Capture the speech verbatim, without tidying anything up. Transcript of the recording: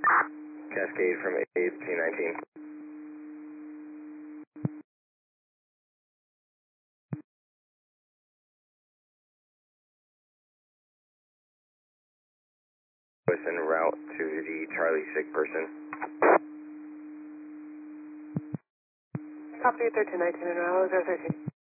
Cascade from eighteen nineteen. En route to the Charlie sick person. Copy thirteen nineteen and route zero thirteen.